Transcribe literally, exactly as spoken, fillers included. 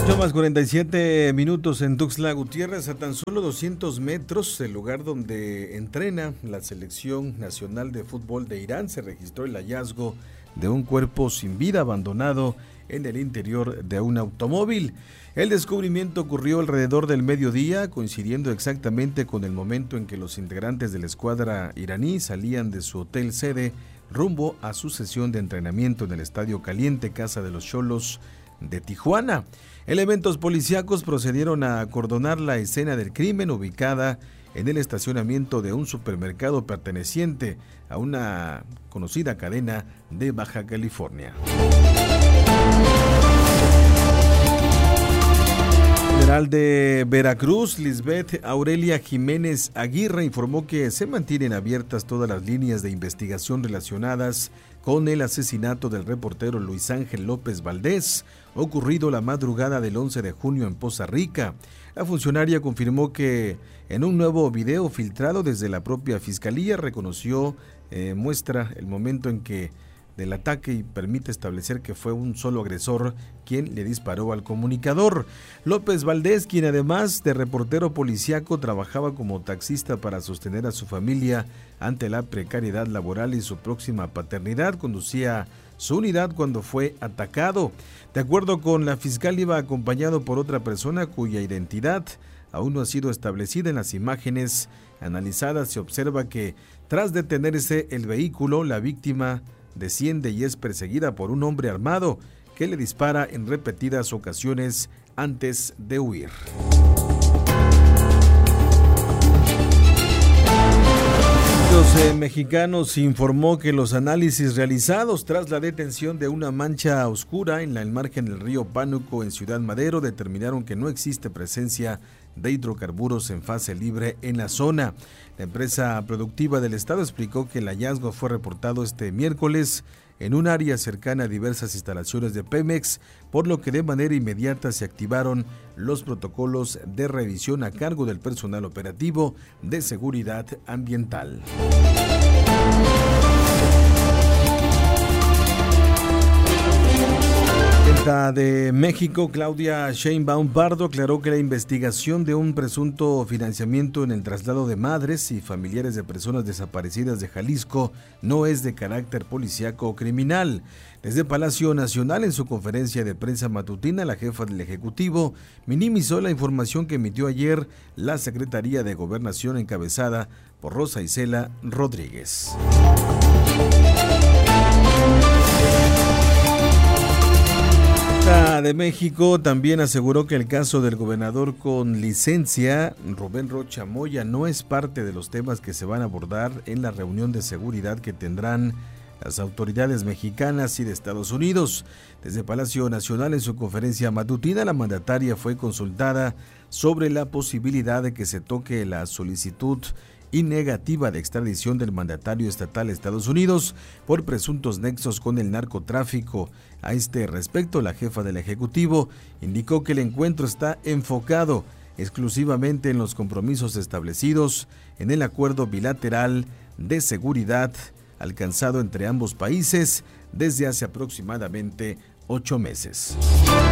ocho más cuarenta y siete minutos en Tuxtla Gutiérrez, a tan solo doscientos metros del lugar donde entrena la selección nacional de fútbol de Irán, se registró el hallazgo de un cuerpo sin vida abandonado en el interior de un automóvil. El descubrimiento ocurrió alrededor del mediodía, coincidiendo exactamente con el momento en que los integrantes de la escuadra iraní salían de su hotel sede rumbo a su sesión de entrenamiento en el Estadio Caliente, Casa de los Xolos de Tijuana. Elementos policíacos procedieron a acordonar la escena del crimen ubicada en el estacionamiento de un supermercado perteneciente a una conocida cadena de Baja California. General de Veracruz, Lisbeth Aurelia Jiménez Aguirre, informó que se mantienen abiertas todas las líneas de investigación relacionadas con el asesinato del reportero Luis Ángel López Valdés, ocurrido la madrugada del once de junio en Poza Rica. La funcionaria confirmó que en un nuevo video filtrado desde la propia Fiscalía reconoció, eh, muestra el momento en que del ataque y permite establecer que fue un solo agresor quien le disparó al comunicador. López Valdés, quien además de reportero policíaco trabajaba como taxista para sostener a su familia ante la precariedad laboral y su próxima paternidad, conducía su unidad cuando fue atacado. De acuerdo con la fiscal, iba acompañado por otra persona cuya identidad aún no ha sido establecida. En las imágenes analizadas se observa que tras detenerse el vehículo, la víctima desciende y es perseguida por un hombre armado que le dispara en repetidas ocasiones antes de huir. Los mexicanos informó que los análisis realizados tras la detención de una mancha oscura en la margen del río Pánuco en Ciudad Madero determinaron que no existe presencia de hidrocarburos en fase libre en la zona. La empresa productiva del estado explicó que el hallazgo fue reportado este miércoles en un área cercana a diversas instalaciones de Pemex, por lo que de manera inmediata se activaron los protocolos de revisión a cargo del personal operativo de seguridad ambiental. De México, Claudia Sheinbaum Pardo aclaró que la investigación de un presunto financiamiento en el traslado de madres y familiares de personas desaparecidas de Jalisco no es de carácter policíaco o criminal. Desde Palacio Nacional, en su conferencia de prensa matutina, la jefa del Ejecutivo minimizó la información que emitió ayer la Secretaría de Gobernación encabezada por Rosa Isela Rodríguez. De México también aseguró que el caso del gobernador con licencia, Rubén Rocha Moya, no es parte de los temas que se van a abordar en la reunión de seguridad que tendrán las autoridades mexicanas y de Estados Unidos. Desde Palacio Nacional, en su conferencia matutina, la mandataria fue consultada sobre la posibilidad de que se toque la solicitud y negativa de extradición del mandatario estatal a Estados Unidos por presuntos nexos con el narcotráfico. A este respecto, la jefa del Ejecutivo indicó que el encuentro está enfocado exclusivamente en los compromisos establecidos en el acuerdo bilateral de seguridad alcanzado entre ambos países desde hace aproximadamente ocho meses.